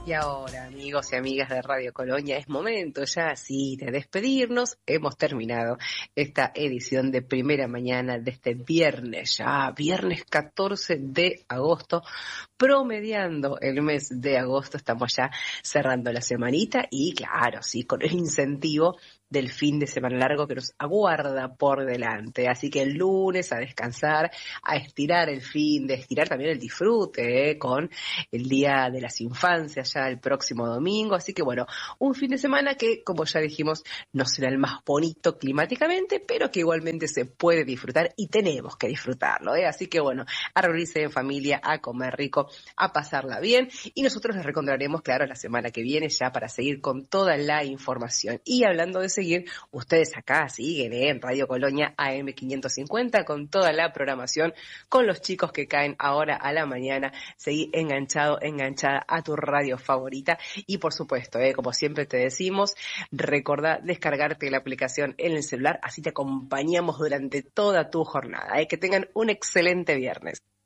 Y ahora, amigos y amigas de Radio Colonia, es momento ya así de despedirnos. Hemos terminado esta edición de Primera Mañana de este viernes, ya viernes 14 de agosto, promediando el mes de agosto. Estamos ya cerrando la semanita y claro, sí, con el incentivo del fin de semana largo que nos aguarda por delante. Así que el lunes a descansar, a estirar el fin, de estirar también el disfrute, con el Día de las Infancias ya el próximo domingo. Así que bueno, un fin de semana que, como ya dijimos, no será el más bonito climáticamente, pero que igualmente se puede disfrutar y tenemos que disfrutarlo, ¿eh? Así que bueno, a reunirse en familia, a comer rico, a pasarla bien. Y nosotros les recordaremos, claro, la semana que viene ya para seguir con toda la información. Y hablando de seguir, ustedes acá siguen en Radio Colonia AM550 con toda la programación, con los chicos que caen ahora a la mañana. Seguí enganchado, enganchada a tu radio favorita. Y por supuesto, como siempre te decimos, recordá descargarte la aplicación en el celular, así te acompañamos durante toda tu jornada. Que tengan un excelente viernes.